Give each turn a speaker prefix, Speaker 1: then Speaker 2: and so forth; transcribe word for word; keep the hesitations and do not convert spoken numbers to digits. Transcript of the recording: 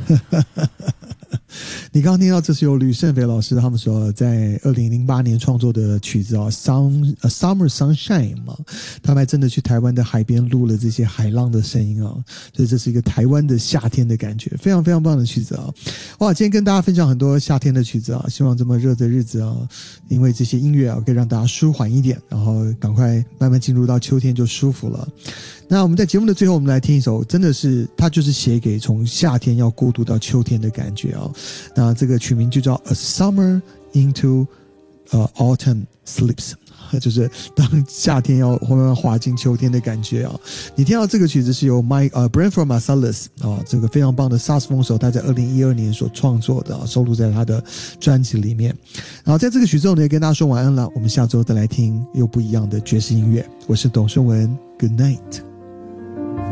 Speaker 1: 你刚刚听到这是由吕胜斐老师他们说在二零零八年创作的曲子啊 Sun, Summer Sunshine 嘛，他们还真的去台湾的海边录了这些海浪的声音啊，所以这是一个台湾的夏天的感觉，非常非常棒的曲子啊！哇，今天跟大家分享很多夏天的曲子啊，希望这么热的日子啊，因为这些音乐啊可以让大家舒缓一点，然后赶快慢慢进入到秋天就舒服了。那我们在节目的最后，我们来听一首，真的是它就是写给从夏天要过渡到秋天的感觉啊。那这个曲名就叫 A Summer into、uh, Autumn Sleeps， 就是当夏天要慢慢滑进秋天的感觉啊。你听到这个曲子是由 Mike 呃、uh, Branford Marsalis 啊，这个非常棒的萨克斯风手，他在二零一二年所创作的、啊，收录在他的专辑里面。然后在这个曲之后呢，也跟大家说晚安了。我们下周再来听又不一样的爵士音乐。我是董顺文 ，Good night。